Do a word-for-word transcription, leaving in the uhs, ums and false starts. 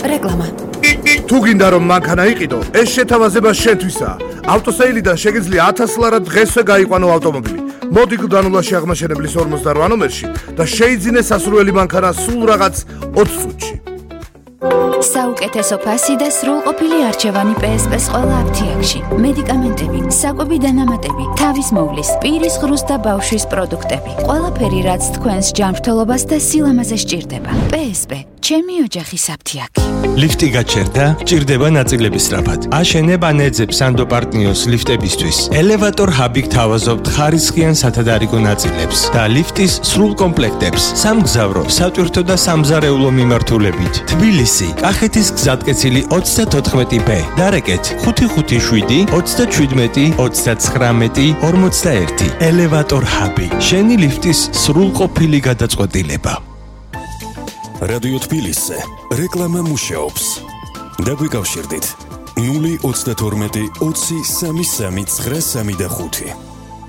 რეკლამა. თუ გინდა რომ მანქანა იყიდო, ეს შეთავაზება შენთვისაა. ავტოსეილიდან შეგიძლია ათას ლარად დღესვე გაიყვანო ავტომობილი. მოდი გუდანულაში აღმაშენებლის ორმოცდაოთხ ნომერში და შეიძინე სასურველი მანქანა სულ რაღაც ოცი წუთში. საუკეთესო ფასი და სრულყოფილი არჩევანი პე ეს პე-ს ყველა აფთიაქში. მედიკამენტები, საკვები დანამატები, თავის მოვლის, პირის ღრუს და ბავშვის პროდუქტები. ყველაფერი, რაც თქვენს ჯანმრთელობას და სილამაზეს სჭირდება. პე ეს პე, ჩემი ოჯახის აფთიაქი. ლიფტი გაჩერდა, ჭირდება ნაწილების სწრაფად. აშენებ ან ეძებ სანდო პარტნიოს ლიფტებისთვის. ელევატორ ჰაბი გთავაზობთ ხარისხიან სათადარიგო ნაწილებს და ლიფტის სრულ კომპლექტებს. სამგზავრო, სატვირთო და სამზარეულო მიმართულებით. თბილისი, კახეთის გზატკეცილი ოცდათოთხმეტი ბე. დარეკეთ ხუთი ხუთი შვიდი ოცდაჩვიდმეტი ოცდაცხრამეტი ორმოცდაერთი. ელევატორ ჰაბი. შენი ლიფტის სრულყოფილი გადაწყვეტილება. რადიო თბილისზე რეკლამა მუშაობს. დაგვიკავშირდით ნული ოცდათორმეტი ოცი სამი სამი ცხრა სამი და ხუთი.